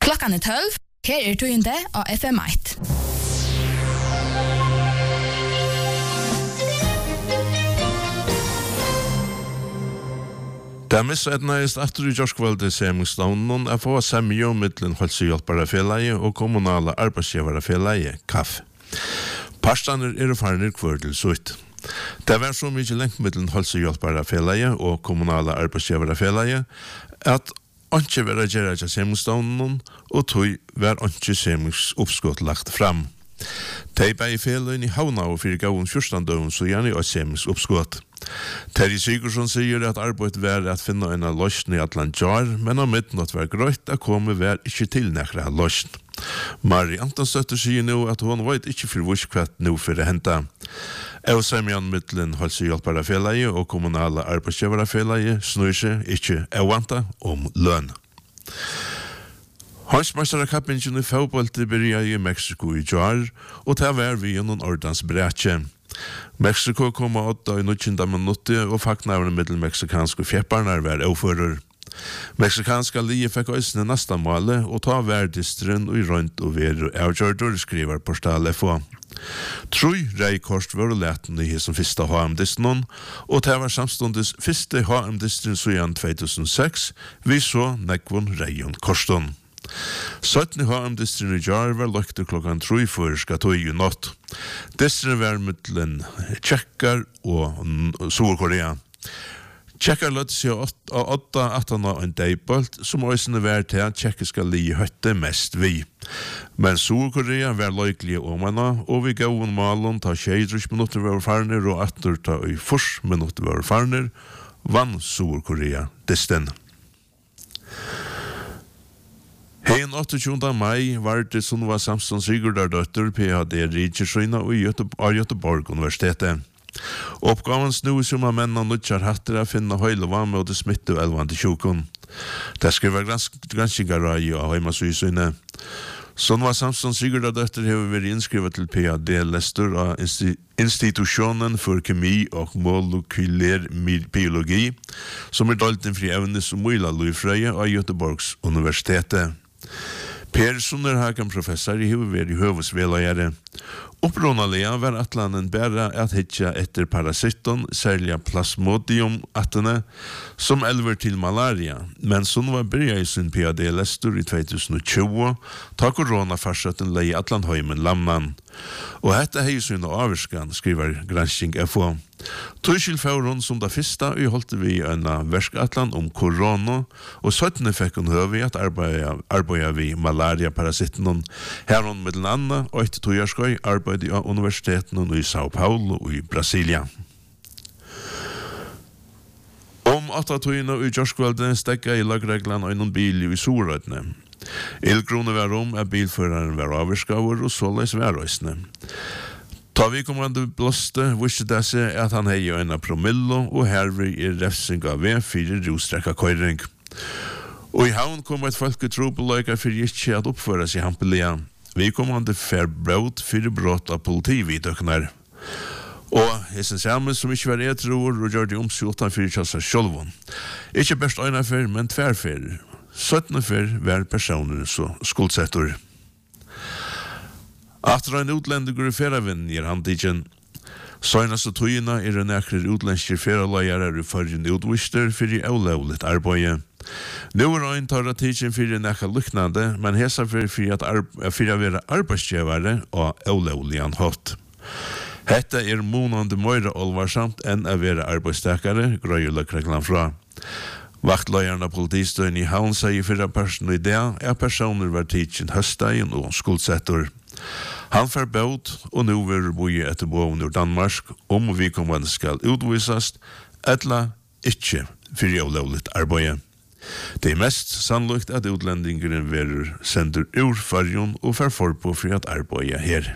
Klokkan 12, her tøyende av FM1. Det missetnægist aftur I Jorskvalde semingstavnen få semjo mittlen helsehjelparafélagi og kommunala arbeidsgivarafélagi, KAF. Parstaner farnir kvør til sutt. Det var så mykje lengt mittlen helsehjelparafélagi og kommunala arbeidsgivarafélagi at ikke var gjerra til semingstavnen og tog var ikke semingsoppskott lagt fram. Teipa I félagin I havna og fyrir gavun 14 døgn så gjerne I semingsoppskott. Terje Sigurdsson sier at arbeidet var at finna en løsning I Atlanjar, men av midnatt var grøyt at komme var ikke til nekra løsning. Mari Antonstøtter sier nå at hun vet ikke for vuskvatt nå for å hente. Av semjan mittlen helsehjelparafélagi og kommunala arbeidsgivarafélagi snur seg ikke avvanta løn. Hansmesterakappingen I fotbollte byrja I Mexico I jar, og det var vi gjennom ordens brekje. Mexico kom 8 I 19. minutter, og faktnavren middel meksikanske fjepparnar var avfører. Meksikanska lie fikk øysene nesten måle, og ta verdistren og I rønt og ver avgjørdur, skriver Portal FO. Troi reikost var leten I som fyrsta HM-distren, og det var samstundes fyrste HM-distren siden 2006, vi så nekvun reion korston. 17 HM-distren I jar var løkter klokkan 3 for skatoi I natt. Distren var mittlen Tjekkar og Sur-Korea. Tjekkar løtte seg 8-18 av en deibølt, som øysene var til at tjekkiska li høtte mest vi. Men Sur-Korea var løyklige omana, og vi gav en malen ta 23 minutter var farner, og 18 ta 1 minutter var farner, vann Sur-Korea distren. Hen 28. mai var det Sunniva Samson Sigurdardøtter PhD Riksøyna og Göteborg Universitetet. Oppgaven snus om at mennene nødjar hatter å finne høylevann og det smittu elvan til sjukon. Det skriver granskinger av heimasøysøyne. Sunniva Samson Sigurdardøtter har vært innskrivet til PhD-lester av Institusjonen for kemi og molekylær biologi, som dolten fri evnes og møyla løyfrøye av Göteborgs Universitetet. Per Sunderhagen professor I huvudverd I høvesvelagere. Opprunaliga var atlanen bæra at hitja etter parasitton, særlig plasmodium-attene, som elver til malaria, men som var byrja I sin PhD-lestur I 2020, ta koronafarsaten lei Atlanheimen lamman. Og hetta hei sin avverskan, skriver Granskning FO. Tøyskil fauron som da fyrsta holdt vi en verskatlan om korona, og 17. fekk hun høvi at arbeida vi malaria-parasitten heron med den anna, og etter tøyarskøy arbeid av universiteten I Sao Paulo og I Brasilia. Om 8 tøyene I Jorskvalde stekka I lagreglan og noen bil I Sorøytene. Ilgrone var at bilføreren var avvirskaver og såleis var røysene. Ta vi kommande blåste, visste det seg at han hei en promillo, og herved refsing av V4 rostrekka køyring. Og I havn kom et folketrobeløyga for ikke at oppføre seg hampelia. Vi kommande færbrot for brott av politividøkner. Og hessen sammen som ikke var etroer og gjør de omsjultan for kjassa sjolvun. Ikke best øynafer, men tverfer. 17 for hver personer så skuldsettor. After en utlendigur I ferravinn handtikken. Søgnaste tøyina det nekrer utlenskir ferralagere I fargen utvister for I avlevlet arbeid. Nå en tar tikken for nekka luknande, men hesa for å være arbeidsgjevare og avlevlian hatt. Hetta monande møyre olvarsamt enn å være arbeidstakare, grøyula kreglan fra. Vaktløyeren av politistøyen I havn sier for person I det personer var tidsen høstdagen og skuldsettor. Han får båt, og nå vil boje etter boven ur Danmark, vi kommende skal utvisast, etla ikke for lovligt arbeid. Det mest sannolikt at utlendingeren vil sender ur fargen og får forpå for at arbeide her.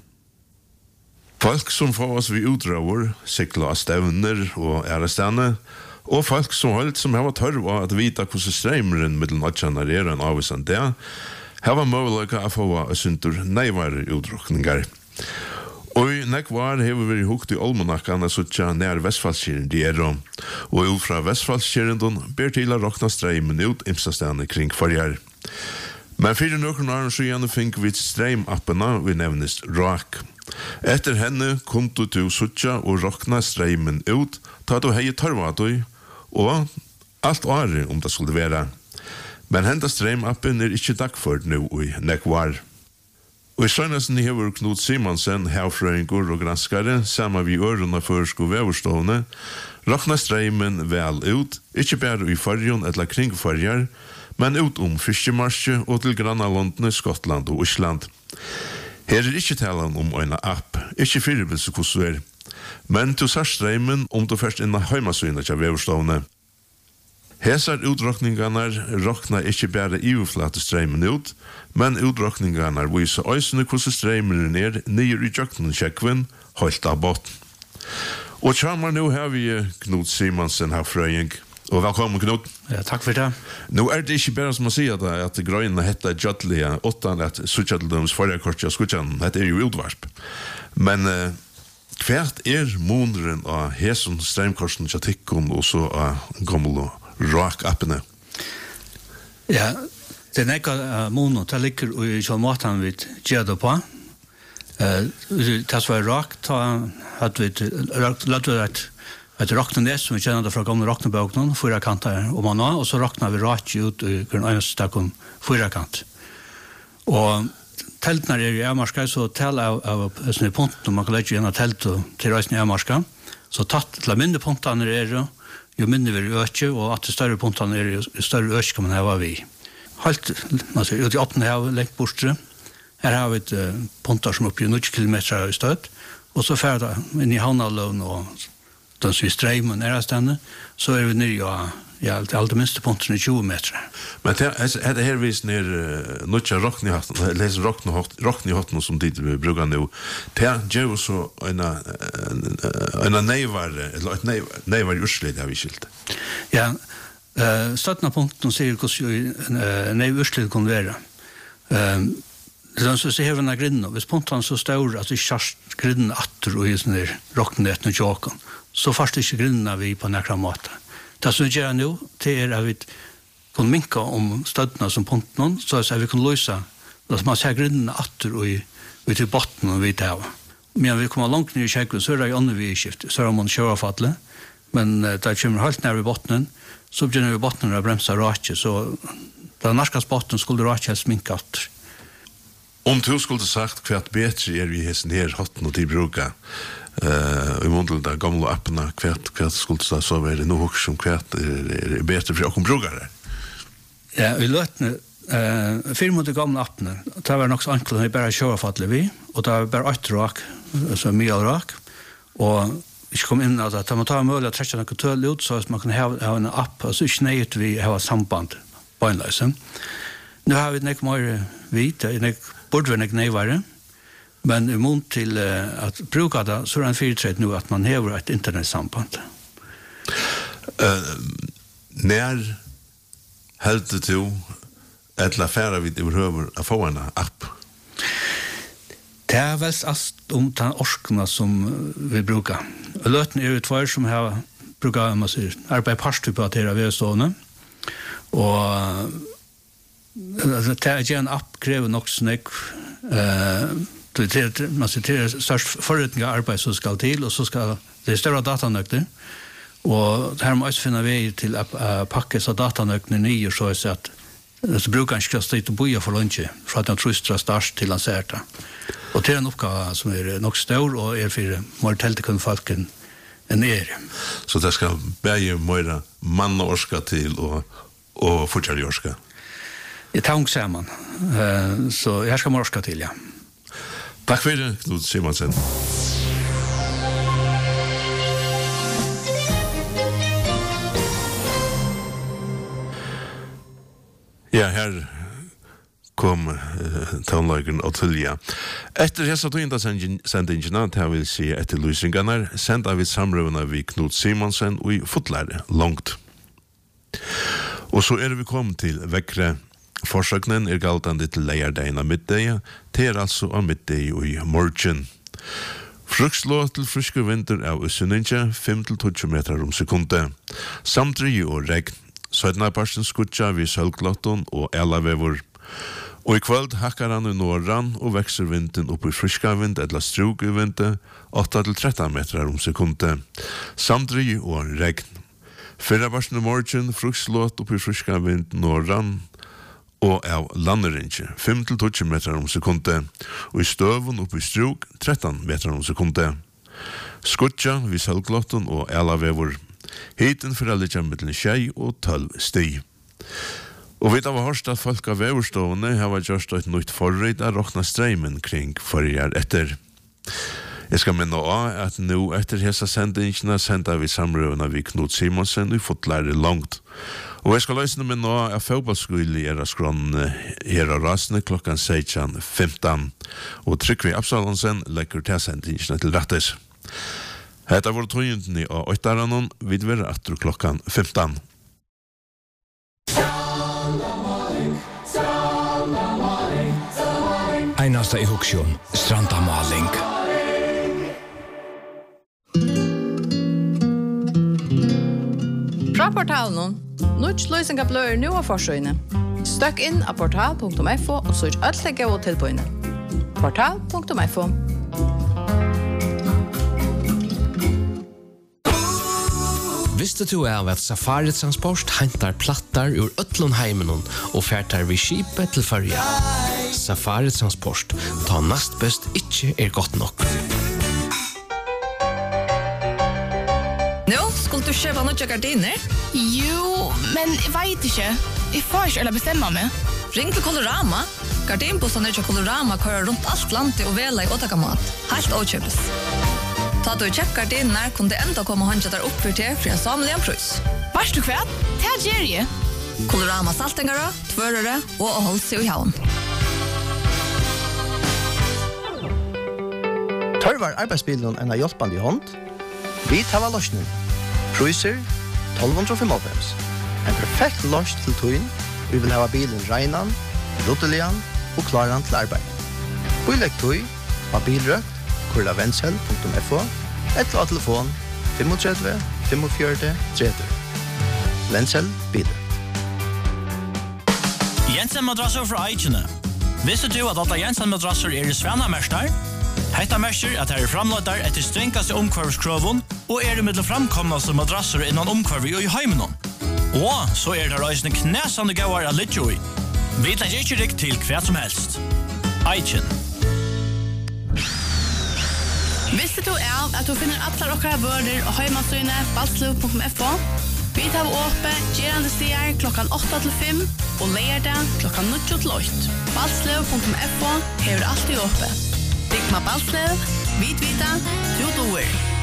Folk som får oss vid utdraver, sikla stevner og ærestene, og folk som holdt som har tørv av at vita hvordan streimeren mellom natjanar en avvisan det, har mulighet å få syntur neivare utrukningar. Og nek var hever vi hukt I olmanakkan suttja nær Vestfallskjeren de og ut fra Vestfallskjeren ber til å rokna streimen ut imsastane kring farjar. Men fyrir nokkur åren siden fink vi streim-appena vi nevnist Rock. Etter henne kunde du suttja og rokna streimen ut, ta du hei tarva du, og alt året om det skulle være. Men henda streim-appen ikke dagført nu i nekvar. Og i søgnasen hever Knut Simonsen, herfrøyngur og granskare, saman vi øruna førsko veverstående, rokna streimen vel ut, ikke bare i fargen eller kring farger, men ut Fiskemarsje og til grannalondene Skottland og Island. Her ikke talan om en app, ikke fyrirbilse hvordan men du ser streimen om du først innan heimasøyna til veverstående. Hesar utrokningarna rokna ikke bare iverflate streimen ut, men utrokningarna viser øysene hvordan streimen ned nye i jøkken kjekkven, holdt av botten. Og tjammer nå har vi Knut Simonsen her frøying. Og velkommen, Knut. Ja, takk for det. Nå det ikke bare som å si at grøyene heter Gjøtlige, åttan at Suttjadledums forrige kortja skutjan, dette jo utvarsp. Men hvert måneden av hesen streimkorsen til tikkun og så av gamle Rock-appene? Ja, det nekka måneden, det ligger i kjallmåten vi gjør det på. Det var Rock, da hadde vi lagt et rocknes som vi kjenner det fra gamle rocknebøkene, 4 kanter om man og så rockna vi rakt ut i grunn eneste stakon 4 kant. Og teltene i Emarska, så tel av sånne punkter, man kan legge igjen av telt til reisen i Emarska, så tatt til mindre punktene jo mindre vi øker, og at de større punktene jo større øker kan man hava vi. Helt, man ser, ut i åpne hav, lengt bortre, her har vi et punkter som oppgjør 90 kilometer i støt, og så ferdig inn i Havnaløven og den som vi streimen stedene, så vi nere i alle minste punktene 20 meter. Men det her viser nere nødja rocknihotten som de bruker nå. Det gjør jo så en neivare, eller et neivare urslit har vi skilt. Ja, støtten av punkten sier hvordan neiv urslit kan være. Så ser vi denne grinnen, hvis punktene så stør at vi kjørst grinnen atter og i sånne rocknetten og tjåken, så først ikke grinnene vi på nekra måte. Det som vi gjør nå, det at vi kan minka om støttene som punktene, så at vi kan løse, at man ser grinnene atter og i til botten og vi tar. Men vi kommer langt ned i kjekken, så det andre vi skift, så man kjørefattle, men da vi kommer helt nær i botten, så begynner vi botten å bremse rakje, så da norskast botten skulle rakje helst minka atter. Om du skulle sagt hva bedre vi hesten her hotten og de bruker, i måneden der gamle appene, hva skulle det så være noe som hva bedre for åkken brukere? Ja, vi løtene, 4 mot de gamle appene, det var nok så enkelt, vi bare kjørefattelig vi, og det var bare 8 rak, altså mye av rak, og ikke kom inn at man tar mulig å trekke noe tøl ut, så man kan ha en app, altså ikke nøyet vi har samband på en løse. Nå har vi nek mer hvit, nek burde vi nek nøyvare, men i mån til at bruka det, så en 4-3 nå at man hever et internetsamband. Når heldte du et affære vidt overhøver å få en app? Det velst alt om den orskene som vi bruker. Løten jo 2 som har bruket arbeid parstid på at det vi stående, og det ikke en app krever nok snakk, det er størst forretning av arbeid som skal til, og så skal det større datanøkter, og her må også finne vei til å pakke så datanøktene nye, så at brukeren skal stå og boja for lunsje, fra at han trustra start til han ser det. Og det er en oppgave som nok stor, og for mer teltekund folken enn Så det skal bæge mer mann og orska til, og fortsatt orska? I tank ser man, så jeg skal morska til, ja. Takk for det, Knut Simonsen. Ja, her kom tonlagen og Tullia. Etter hessa tøynda sendingina, til jeg vil si etter lysingarna, senda vi samrøvna vi Knut Simonsen og i fotlare langt. Og så vi kommet til vekkre. Forsøknen galtande til leiardegin av middag, til altså av middag og i morgen. Frukslå til friske vinter av Øsseninja, 5-20 meter om sekundet. Samtri og regn. 17. parsten skutja vi Sølglotton og Elavevor. Og i kvöld hakkar han i norran og vekser vinden opp i friska vind eller strug i vindet 8-13 meter sekundet. Samdri og regn. Fyrra varsen i morgen frukslåt opp i friska vind norran og av landerinje 5-12 meter sekundet. Og i støvun opp i strug 13 meter sekundet. Skutja vid Sølglotten og Elavevor. Hiten for alle kjemmelen tjei og 12 sti. Og vi har hørt at folk av veverstående har gjort et nytt forrøyd av råkna streimen kring forrige etter. Jeg skal minne også at nå etter hese sendingene sender vi samrøvene vi Knut Simonsen og fotlære langt. Og jeg skal løsne minne også at fotballskole er av skrånene her av rasene klokken 16:15. Og Tryggvi Absalonsen legger til sendingene til rettes. Hetta var tøyndni og 8:00 við vera aftur klokkan 15. Einasta i Huksjón, Strandamaling. Fra portalen, Nuts løysinga blør nu av forsøyne. Støkk inn av portal.fo og søk alt det gode tilbøyne. Portal.fo. Visste du av at Safari Transport hentar plattar ur Ötlundheimenon og färtar vid skipet til Førja? Safari Transport, ta nast best ikke godt nok. Nå, skulle du kjøpe noen gardiner? Jo, men jeg vet ikke. Jeg får ikke eller bestemme meg. Ring til Colorama. Gardinbossene til Colorama kører rundt alt landet og vela i åtakamat. Helt åkjøpes. Ta du kjøpt gardiner, kunne det enda komme håndja der opp for til en samlig en prøys. Varst du kvært? Det er Jerry. Colorama saltingere, tvørere og å holde seg i havn. Tørvar arbeidsbilen en av hjelpende i hånd. Vi tar løsning. Prøyser 1295. En perfekt løs til tøyen. Vi vil ha bilen regnan, rottelian og klaran til arbeid. Bøylek tøy, ha bilrøkt, kurlavensel.fo, eller av telefon 35 45 30. Vensel bilen. Jensen madrasser fra Eichene. Visste du at alle Jensen madrasser er i Svennamester? Hetta merker at her er framløyder etter strengkaste omkvarvskroven og er i middel framkomnaste madrasser innan omkvarvi og i heimenon. Og så er det reisende knæsande gauar av Lidjoi. Vi legger ikke rikt til hva som helst. Eichen. Visste du av at du finner alle okkara bører og heimasyne balslu.fo? Vi tar åpe gerande stier klokkan 8-5 og leierdag klokkan 9-8. Balslu.fo hever alltid åpe. Bygg med Balslev, Vidvita, Jodoer.